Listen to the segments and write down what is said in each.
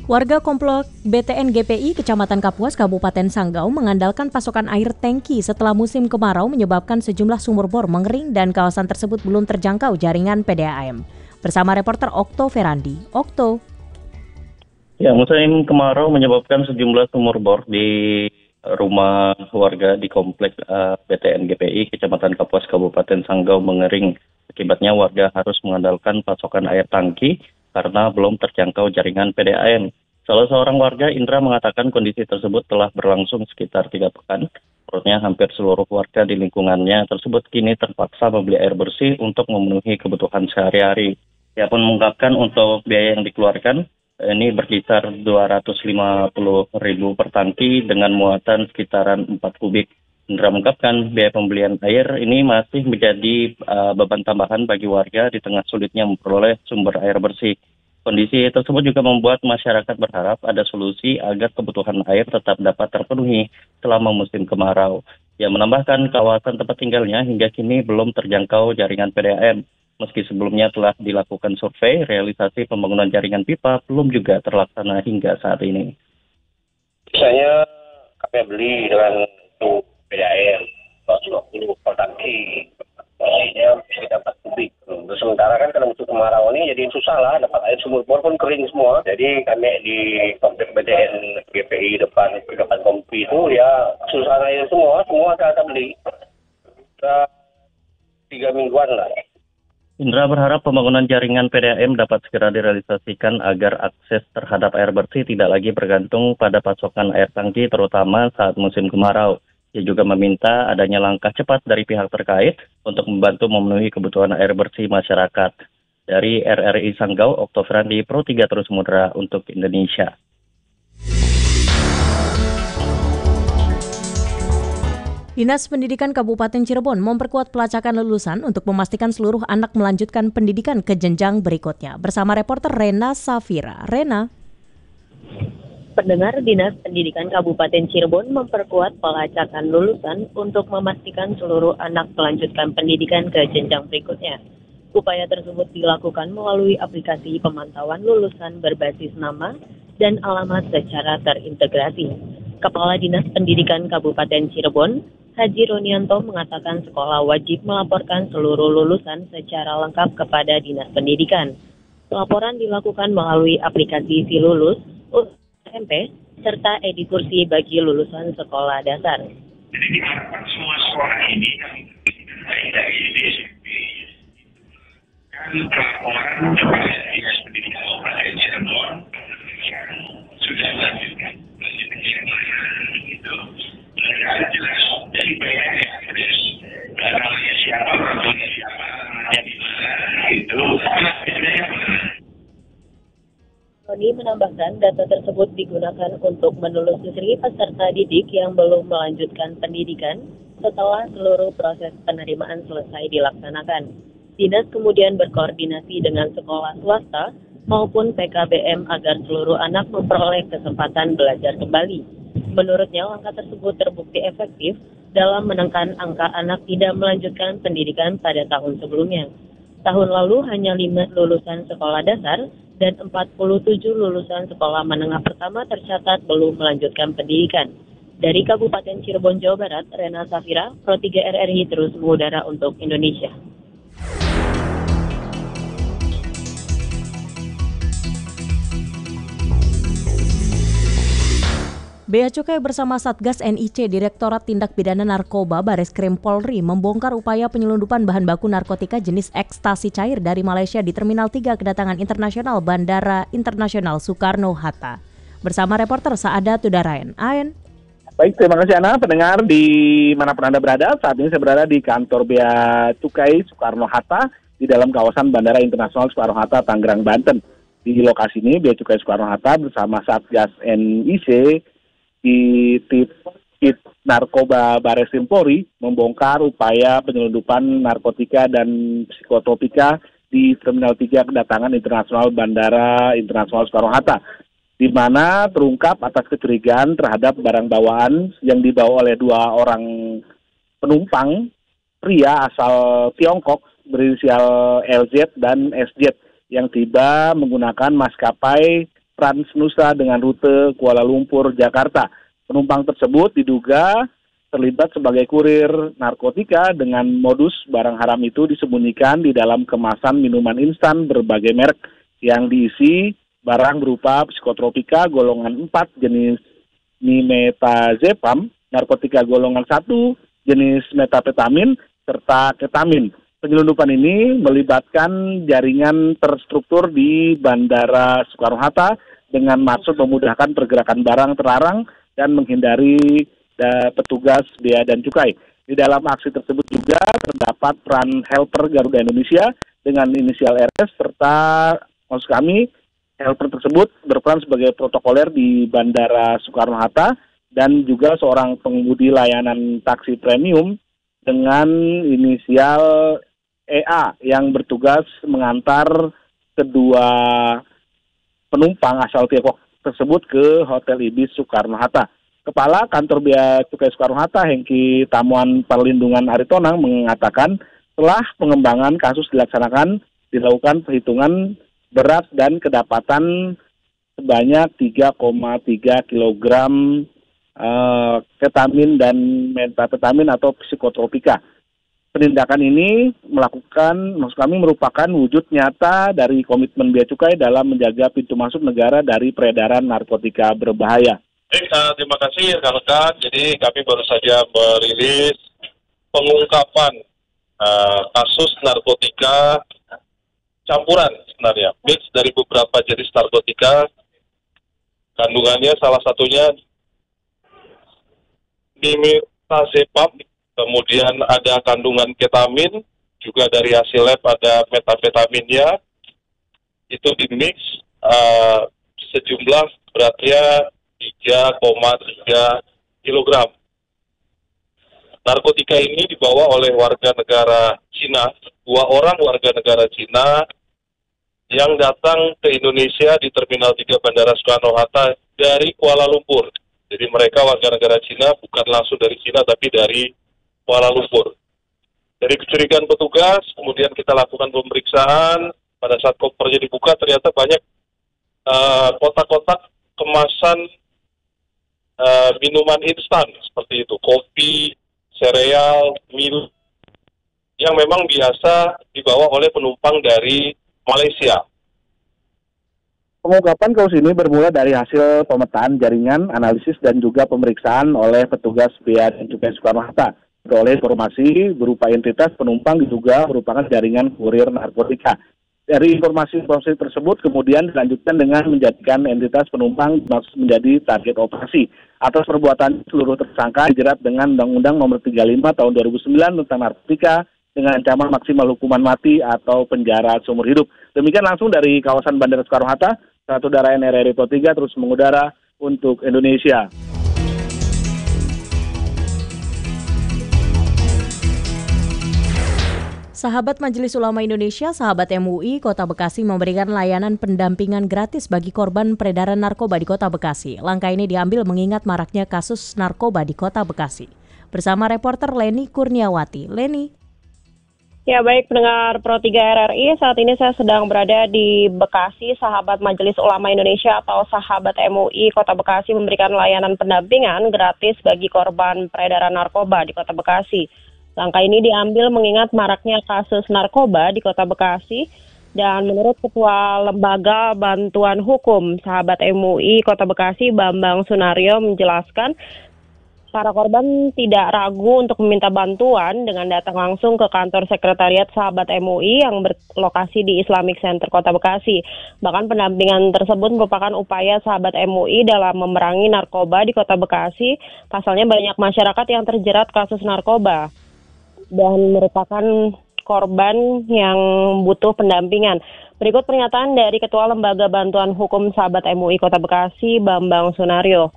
Warga Komplek BTN GPI Kecamatan Kapuas, Kabupaten Sanggau mengandalkan pasokan air tangki setelah musim kemarau menyebabkan sejumlah sumur bor mengering dan kawasan tersebut belum terjangkau jaringan PDAM. Bersama reporter Okto Ferandi. Okto. Ya, musim kemarau menyebabkan sejumlah sumur bor di rumah warga di Komplek BTN GPI Kecamatan Kapuas, Kabupaten Sanggau mengering. Akibatnya warga harus mengandalkan pasokan air tangki karena belum terjangkau jaringan PDAM. Salah seorang warga, Indra, mengatakan kondisi tersebut telah berlangsung sekitar 3 pekan. Menurutnya hampir seluruh warga di lingkungannya tersebut kini terpaksa membeli air bersih untuk memenuhi kebutuhan sehari-hari. Ia pun mengungkapkan untuk biaya yang dikeluarkan ini berkisar 250.000 per tangki dengan muatan sekitaran 4 kubik. Indra mengungkapkan biaya pembelian air ini masih menjadi beban tambahan bagi warga di tengah sulitnya memperoleh sumber air bersih. Kondisi tersebut juga membuat masyarakat berharap ada solusi agar kebutuhan air tetap dapat terpenuhi selama musim kemarau. Ia menambahkan kawasan tempat tinggalnya hingga kini belum terjangkau jaringan PDAM. Meski sebelumnya telah dilakukan survei, realisasi pembangunan jaringan pipa belum juga terlaksana hingga saat ini. Biasanya kami beli dengan untuk PDAM 220 per tangki, pastinya sekitar 4 kubik. Terus sementara kan kalau untuk kemarau ini jadi susah lah, dapat air sumur bor pun kering semua. Jadi kami di Komplek BTN GPI depan Kompi itu ya susah air semua kita beli. Kita 3 mingguan lah. Indra berharap pembangunan jaringan PDAM dapat segera direalisasikan agar akses terhadap air bersih tidak lagi bergantung pada pasokan air tangki terutama saat musim kemarau. Ia juga meminta adanya langkah cepat dari pihak terkait untuk membantu memenuhi kebutuhan air bersih masyarakat. Dari RRI Sanggau, Okto Ferandi, Pro 3 Terus Mudra untuk Indonesia. Dinas Pendidikan Kabupaten Cirebon memperkuat pelacakan lulusan untuk memastikan seluruh anak melanjutkan pendidikan ke jenjang berikutnya. Bersama reporter Rena Safira. Rena. Pendengar, Dinas Pendidikan Kabupaten Cirebon memperkuat pelacakan lulusan untuk memastikan seluruh anak melanjutkan pendidikan ke jenjang berikutnya. Upaya tersebut dilakukan melalui aplikasi pemantauan lulusan berbasis nama dan alamat secara terintegrasi. Kepala Dinas Pendidikan Kabupaten Cirebon, Haji Ronianto, mengatakan sekolah wajib melaporkan seluruh lulusan secara lengkap kepada Dinas Pendidikan. Pelaporan dilakukan melalui aplikasi Si Lulus, SMP, serta edi-kursi bagi lulusan sekolah dasar. Jadi diharapkan semua sekolah ini dari SMP kan pelaporan kepada Dinas Pendidikan Kabupaten Cirebon yang sudah melanjutkan itu jelas dari PNS namanya siapa, orangnya siapa, anaknya di mana itu Roni menambahkan data tersebut digunakan untuk menelusuri peserta didik yang belum melanjutkan pendidikan setelah seluruh proses penerimaan selesai dilaksanakan. Dinas kemudian berkoordinasi dengan sekolah swasta maupun PKBM agar seluruh anak memperoleh kesempatan belajar kembali. Menurutnya, langkah tersebut terbukti efektif dalam menekan angka anak tidak melanjutkan pendidikan pada tahun sebelumnya. Tahun lalu hanya 5 lulusan sekolah dasar dan 47 lulusan sekolah menengah pertama tercatat belum melanjutkan pendidikan. Dari Kabupaten Cirebon, Jawa Barat, Rena Safira, Pro 3 RRI Terus Mengudara untuk Indonesia. Bea Cukai bersama Satgas NIC Direktorat Tindak Pidana Narkoba Bareskrim Polri membongkar upaya penyelundupan bahan baku narkotika jenis ekstasi cair dari Malaysia di Terminal 3 Kedatangan Internasional Bandara Internasional Soekarno-Hatta. Bersama reporter Saada Tudarayan. Ayan. Baik, terima kasih Ana. Pendengar di manapun Anda berada, saat ini saya berada di kantor Bea Cukai Soekarno-Hatta di dalam kawasan Bandara Internasional Soekarno-Hatta, Tangerang, Banten. Di lokasi ini Bea Cukai Soekarno-Hatta bersama Satgas NIC di Tip Narkoba Bareskrim Polri membongkar upaya penyelundupan narkotika dan psikotropika di Terminal 3 Kedatangan Internasional Bandara Internasional Soekarno-Hatta, di mana terungkap atas kecurigaan terhadap barang bawaan yang dibawa oleh 2 orang penumpang pria asal Tiongkok berinisial LZ dan SZ yang tiba menggunakan maskapai Transnusa dengan rute Kuala Lumpur, Jakarta. Penumpang tersebut diduga terlibat sebagai kurir narkotika dengan modus barang haram itu disembunyikan di dalam kemasan minuman instan berbagai merek yang diisi barang berupa psikotropika golongan 4 jenis nimetazepam, narkotika golongan 1 jenis metapetamin, serta ketamin. Penyelundupan ini melibatkan jaringan terstruktur di Bandara Soekarno-Hatta dengan maksud memudahkan pergerakan barang terlarang dan menghindari petugas bea dan cukai. Di dalam aksi tersebut juga terdapat peran helper Garuda Indonesia dengan inisial RS serta maksud kami helper tersebut berperan sebagai protokoler di Bandara Soekarno-Hatta dan juga seorang pengemudi layanan taksi premium dengan inisial EA yang bertugas mengantar kedua penumpang asal Tiongkok tersebut ke Hotel Ibis Soekarno-Hatta. Kepala Kantor Bea Cukai Soekarno-Hatta, Hengki Tamuan Perlindungan Aritonang mengatakan setelah pengembangan kasus dilakukan perhitungan berat dan kedapatan sebanyak 3,3 kilogram ketamin dan metapetamin atau psikotropika. Penindakan ini merupakan wujud nyata dari komitmen Bea Cukai dalam menjaga pintu masuk negara dari peredaran narkotika berbahaya. Baik, terima kasih rekan-rekan. Jadi kami baru saja merilis pengungkapan kasus narkotika campuran sebenarnya, mix dari beberapa jenis narkotika. Kandungannya salah satunya nimetazepam, kemudian ada kandungan ketamin, juga dari hasil lab ada metapetaminnya. Itu dimix sejumlah beratnya 3,3 kilogram. Narkotika ini dibawa oleh warga negara Cina, 2 orang warga negara Cina yang datang ke Indonesia di Terminal 3 Bandara Soekarno-Hatta dari Kuala Lumpur. Jadi mereka warga negara Cina bukan langsung dari Cina tapi dari Kuala Lumpur. Dari kecurigaan petugas, kemudian kita lakukan pemeriksaan. Pada saat kopernya dibuka ternyata banyak kotak-kotak kemasan minuman instan seperti itu, kopi, sereal, mil, yang memang biasa dibawa oleh penumpang dari Malaysia. Pengungkapan kasus ini bermula dari hasil pemetaan jaringan, analisis dan juga pemeriksaan oleh petugas Bea dan Cukai Soekarno-Hatta. Oleh informasi berupa identitas penumpang diduga merupakan jaringan kurir narkotika. Dari informasi tersebut kemudian dilanjutkan dengan menjadikan entitas penumpang menjadi target operasi. Atas perbuatan seluruh tersangka dijerat dengan Undang-Undang Nomor 35 Tahun 2009 tentang narkotika dengan ancaman maksimal hukuman mati atau penjara seumur hidup. Demikian langsung dari kawasan Bandara Soekarno-Hatta, Satu Udara NRRI Pro 3 terus mengudara untuk Indonesia. Sahabat Majelis Ulama Indonesia, sahabat MUI, Kota Bekasi memberikan layanan pendampingan gratis bagi korban peredaran narkoba di Kota Bekasi. Langkah ini diambil mengingat maraknya kasus narkoba di Kota Bekasi. Bersama reporter Leni Kurniawati. Leni. Ya baik pendengar Pro 3 RRI, saat ini saya sedang berada di Bekasi. Sahabat Majelis Ulama Indonesia atau sahabat MUI Kota Bekasi memberikan layanan pendampingan gratis bagi korban peredaran narkoba di Kota Bekasi. Langkah ini diambil mengingat maraknya kasus narkoba di Kota Bekasi dan menurut Ketua Lembaga Bantuan Hukum Sahabat MUI Kota Bekasi Bambang Sunario menjelaskan para korban tidak ragu untuk meminta bantuan dengan datang langsung ke kantor sekretariat Sahabat MUI yang berlokasi di Islamic Center Kota Bekasi. Bahkan pendampingan tersebut merupakan upaya Sahabat MUI dalam memerangi narkoba di Kota Bekasi. Pasalnya banyak masyarakat yang terjerat kasus narkoba dan merupakan korban yang butuh pendampingan. Berikut pernyataan dari Ketua Lembaga Bantuan Hukum Sahabat MUI Kota Bekasi, Bambang Sunario.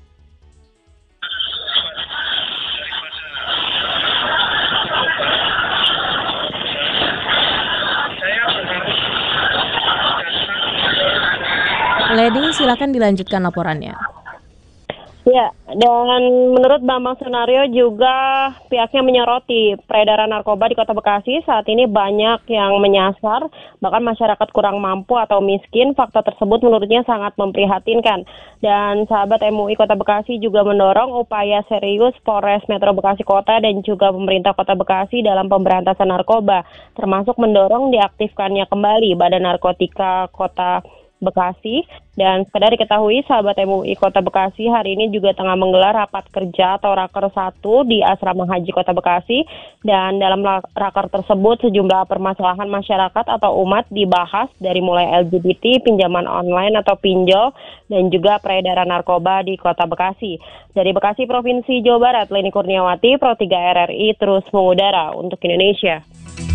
Lady, silakan dilanjutkan laporannya. Ya, dan menurut Bambang Sunario juga pihaknya menyoroti peredaran narkoba di Kota Bekasi saat ini banyak yang menyasar, bahkan masyarakat kurang mampu atau miskin. Fakta tersebut menurutnya sangat memprihatinkan. Dan sahabat MUI Kota Bekasi juga mendorong upaya serius Polres Metro Bekasi Kota dan juga pemerintah Kota Bekasi dalam pemberantasan narkoba, termasuk mendorong diaktifkannya kembali Badan Narkotika Kota Bekasi. Dan sekedar diketahui sahabat MUI Kota Bekasi hari ini juga tengah menggelar rapat kerja atau Raker 1 di Asrama Haji Kota Bekasi, dan dalam raker tersebut sejumlah permasalahan masyarakat atau umat dibahas dari mulai LGBT, pinjaman online atau pinjol, dan juga peredaran narkoba di Kota Bekasi. Dari Bekasi Provinsi Jawa Barat, Leni Kurniawati, Pro 3 RRI terus mengudara untuk Indonesia.